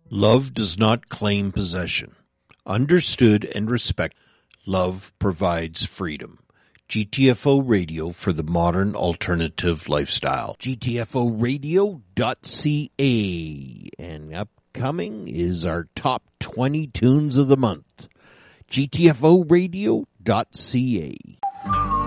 Love does not claim possession. Understood and respected, love provides freedom. GTFO Radio for the modern alternative lifestyle. GTFOradio.ca. And upcoming is our top 20 tunes of the month. GTFOradio.ca.